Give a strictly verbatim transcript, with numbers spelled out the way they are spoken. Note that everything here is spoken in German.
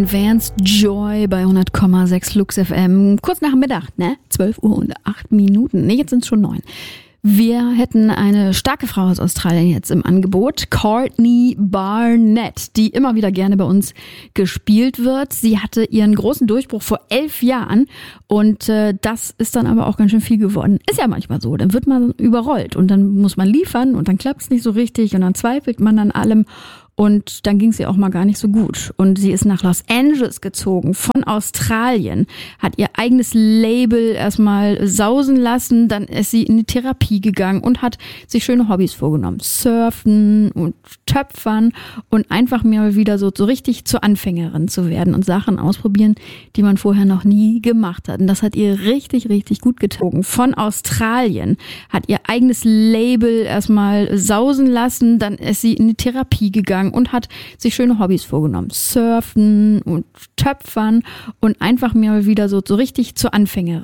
Vance Joy bei hundert Komma sechs Lux F M. Kurz nach Mittag, ne? zwölf Uhr und acht Minuten. Ne, jetzt sind es schon neun. Wir hätten eine starke Frau aus Australien jetzt im Angebot, Courtney Barnett, die immer wieder gerne bei uns gespielt wird. Sie hatte ihren großen Durchbruch vor elf Jahren und äh, das ist dann aber auch ganz schön viel geworden. Ist ja manchmal so, dann wird man überrollt und dann muss man liefern und dann klappt es nicht so richtig und dann zweifelt man an allem. Und dann ging es ihr auch mal gar nicht so gut. Und sie ist nach Los Angeles gezogen, von Australien, hat ihr eigenes Label erstmal sausen lassen, dann ist sie in die Therapie gegangen und hat sich schöne Hobbys vorgenommen. Surfen und Töpfern und einfach mal wieder so, so richtig zur Anfängerin zu werden und Sachen ausprobieren, die man vorher noch nie gemacht hat. Und das hat ihr richtig, richtig gut getan. Von Australien, hat ihr eigenes Label erstmal sausen lassen, dann ist sie in die Therapie gegangen und hat sich schöne Hobbys vorgenommen. Surfen und Töpfern und einfach mal wieder so, so richtig zur Anfängerin.